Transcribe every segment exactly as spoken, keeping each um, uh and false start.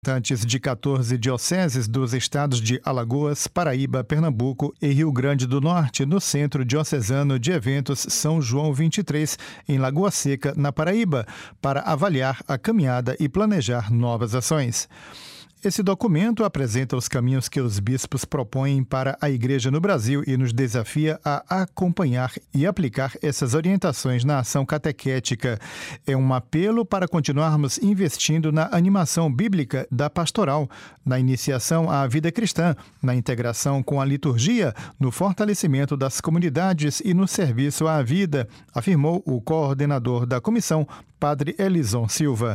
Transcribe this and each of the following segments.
Representantes de quatorze dioceses dos estados de Alagoas, Paraíba, Pernambuco e Rio Grande do Norte, no Centro Diocesano de Eventos São João vinte e três, em Lagoa Seca, na Paraíba, para avaliar a caminhada e planejar novas ações. Esse documento apresenta os caminhos que os bispos propõem para a Igreja no Brasil e nos desafia a acompanhar e aplicar essas orientações na ação catequética. É um apelo para continuarmos investindo na animação bíblica da pastoral, na iniciação à vida cristã, na integração com a liturgia, no fortalecimento das comunidades e no serviço à vida, afirmou o coordenador da comissão, Padre Elison Silva.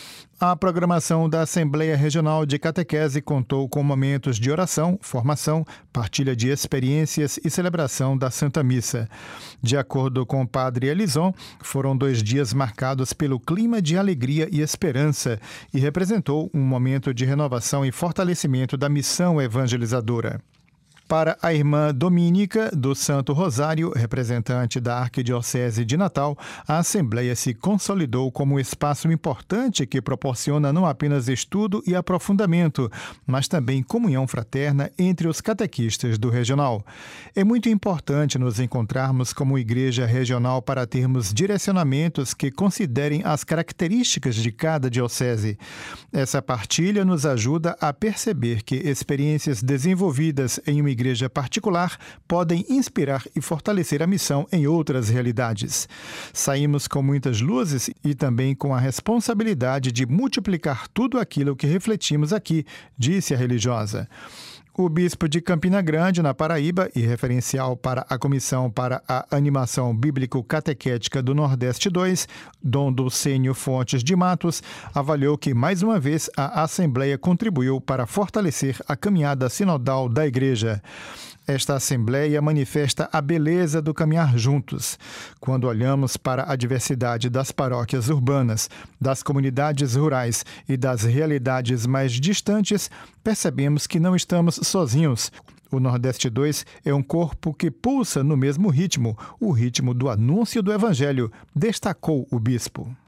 A programação da Assembleia Regional de Catequese contou com momentos de oração, formação, partilha de experiências e celebração da Santa Missa. De acordo com o Padre Elison, foram dois dias marcados pelo clima de alegria e esperança e representou um momento de renovação e fortalecimento da missão evangelizadora. Para a irmã Domínica, do Santo Rosário, representante da Arquidiocese de Natal, a Assembleia se consolidou como um espaço importante que proporciona não apenas estudo e aprofundamento, mas também comunhão fraterna entre os catequistas do regional. É muito importante nos encontrarmos como igreja regional para termos direcionamentos que considerem as características de cada diocese. Essa partilha nos ajuda a perceber que experiências desenvolvidas em uma igreja particular podem inspirar e fortalecer a missão em outras realidades. Saímos com muitas luzes e também com a responsabilidade de multiplicar tudo aquilo que refletimos aqui, disse a religiosa. O bispo de Campina Grande, na Paraíba, e referencial para a Comissão para a Animação Bíblico-Catequética do Nordeste dois, Dom Dulcênio Fontes de Matos, avaliou que, mais uma vez, a Assembleia contribuiu para fortalecer a caminhada sinodal da Igreja. Esta Assembleia manifesta a beleza do caminhar juntos. Quando olhamos para a diversidade das paróquias urbanas, das comunidades rurais e das realidades mais distantes, percebemos que não estamos sozinhos. O Nordeste dois é um corpo que pulsa no mesmo ritmo, o ritmo do anúncio do Evangelho, destacou o bispo.